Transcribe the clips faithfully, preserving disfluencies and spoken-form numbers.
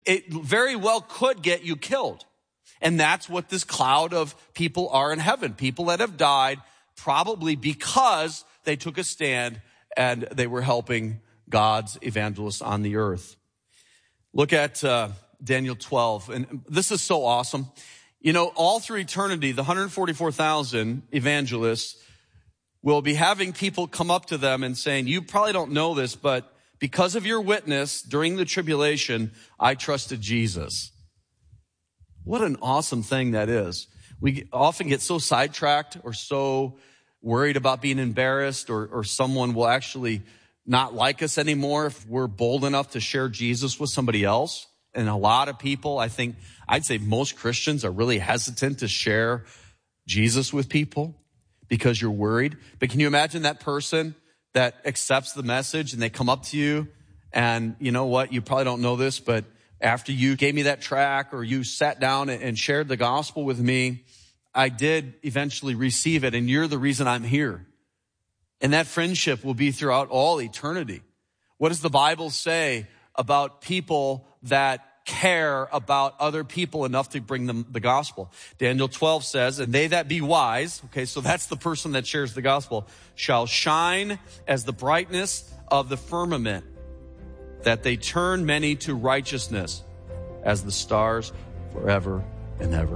it very well could get you killed. And that's what this cloud of people are in heaven. People that have died probably because they took a stand and they were helping God's evangelists on the earth. Look at uh, Daniel twelve. And this is so awesome. You know, all through eternity, the one hundred forty-four thousand evangelists will be having people come up to them and saying, you probably don't know this, but because of your witness during the tribulation, I trusted Jesus. What an awesome thing that is. We often get so sidetracked or so worried about being embarrassed, or, or someone will actually not like us anymore if we're bold enough to share Jesus with somebody else. And a lot of people, I think, I'd say most Christians are really hesitant to share Jesus with people because you're worried. But can you imagine that person that accepts the message and they come up to you and, you know what, you probably don't know this, but after you gave me that tract or you sat down and shared the gospel with me, I did eventually receive it, and you're the reason I'm here. And that friendship will be throughout all eternity. What does the Bible say about people that care about other people enough to bring them the gospel? Daniel twelve says, and they that be wise, okay, so that's the person that shares the gospel, shall shine as the brightness of the firmament, that they turn many to righteousness as the stars forever and ever.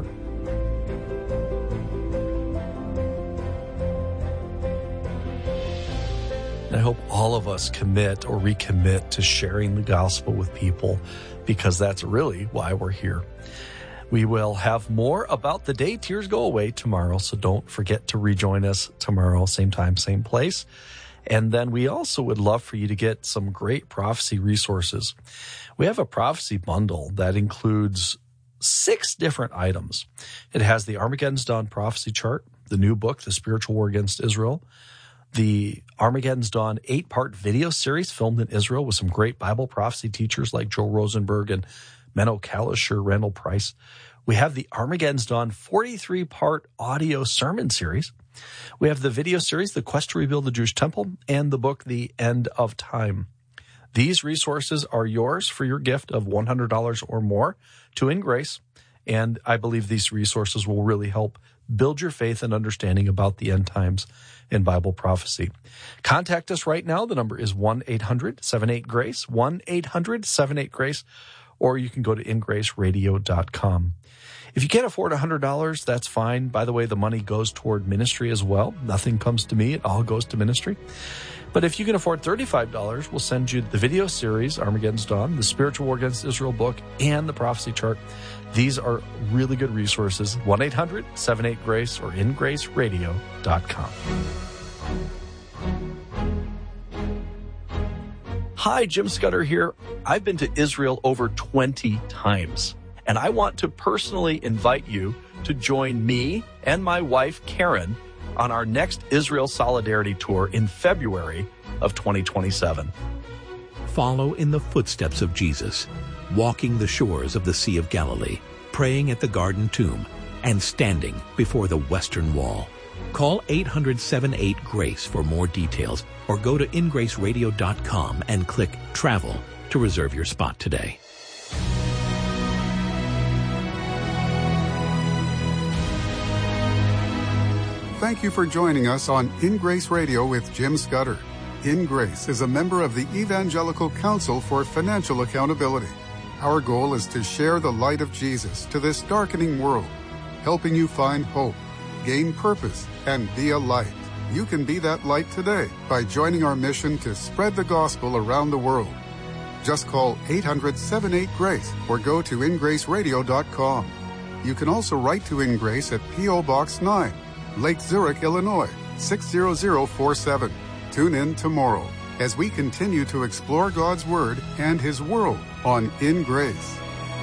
I hope all of us commit or recommit to sharing the gospel with people, because that's really why we're here. We will have more about the day tears go away tomorrow, so don't forget to rejoin us tomorrow, same time, same place. And then we also would love for you to get some great prophecy resources. We have a prophecy bundle that includes six different items. It has the Armageddon's Dawn prophecy chart, the new book, The Spiritual War Against Israel, the Armageddon's Dawn eight-part video series filmed in Israel with some great Bible prophecy teachers like Joel Rosenberg and Menno Kalish or Randall Price. We have the Armageddon's Dawn forty-three part audio sermon series. We have the video series, The Quest to Rebuild the Jewish Temple, and the book, The End of Time. These resources are yours for your gift of one hundred dollars or more to In Grace, and I believe these resources will really help build your faith and understanding about the end times and Bible prophecy. Contact us right now. The number is one eight hundred seven eight GRACE, one eight hundred seven eight GRACE, or you can go to in grace radio dot com. If you can't afford one hundred dollars, that's fine. By the way, the money goes toward ministry as well. Nothing comes to me. It all goes to ministry. But if you can afford thirty-five dollars, we'll send you the video series, Armageddon's Dawn, the Spiritual War Against Israel book, and the prophecy chart. These are really good resources. one eight hundred seven eight GRACE or in grace radio dot com. Hi, Jim Scudder here. I've been to Israel over twenty times, and I want to personally invite you to join me and my wife, Karen, on our next Israel Solidarity Tour in February of twenty twenty-seven. Follow in the footsteps of Jesus, walking the shores of the Sea of Galilee, praying at the Garden Tomb, and standing before the Western Wall. Call eight hundred seven eight GRACE for more details, or go to in grace radio dot com and click Travel to reserve your spot today. Thank you for joining us on In Grace Radio with Jim Scudder. In Grace is a member of the Evangelical Council for Financial Accountability. Our goal is to share the light of Jesus to this darkening world, helping you find hope, gain purpose, and be a light. You can be that light today by joining our mission to spread the gospel around the world. Just call eight hundred seven eight GRACE or go to in grace radio dot com. You can also write to In Grace at P O Box nine, Lake Zurich, Illinois, six zero zero four seven. Tune in tomorrow as we continue to explore God's Word and His world on In Grace.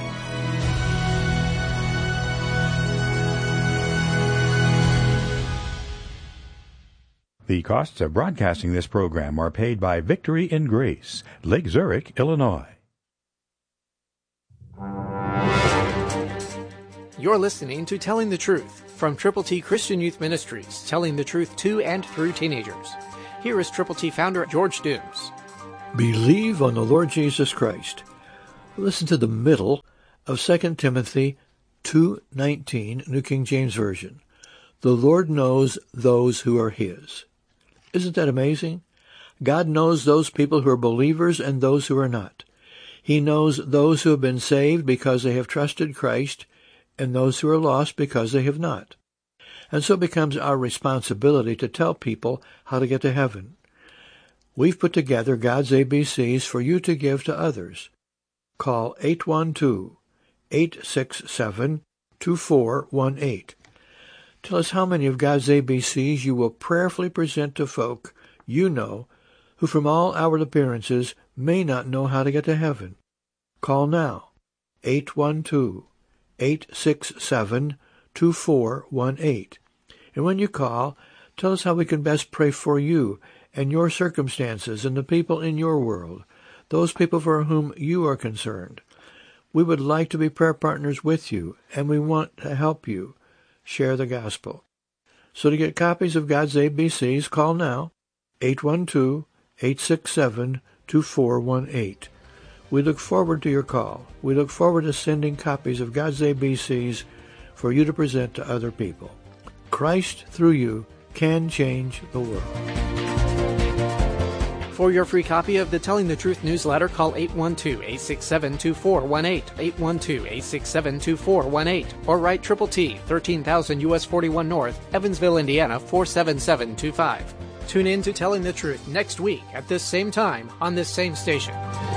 The costs of broadcasting this program are paid by Victory in Grace, Lake Zurich, Illinois. You're listening to Telling the Truth from Triple T Christian Youth Ministries, telling the truth to and through teenagers. Here is Triple T founder George Dooms. Believe on the Lord Jesus Christ. Listen to the middle of Second Timothy two nineteen, New King James Version. The Lord knows those who are his. Isn't that amazing? God knows those people who are believers and those who are not. He knows those who have been saved because they have trusted Christ and those who are lost because they have not. And so it becomes our responsibility to tell people how to get to heaven. We've put together God's A B Cs for you to give to others. Call eight one two, eight six seven, two four one eight. Tell us how many of God's A B Cs you will prayerfully present to folk you know who from all outward appearances may not know how to get to heaven. Call now, eight one two, eight six seven, two four one eight. And when you call, tell us how we can best pray for you and your circumstances and the people in your world, those people for whom you are concerned. We would like to be prayer partners with you, and we want to help you share the gospel. So to get copies of God's A B Cs, call now, eight one two, eight six seven, two four one eight. We look forward to your call. We look forward to sending copies of God's A B Cs for you to present to other people. Christ, through you, can change the world. For your free copy of the Telling the Truth newsletter, call eight one two, eight six seven, two four one eight, eight one two, eight six seven, two four one eight, or write Triple T, thirteen thousand U S forty-one North, Evansville, Indiana, four seven seven two five. Tune in to Telling the Truth next week at this same time on this same station.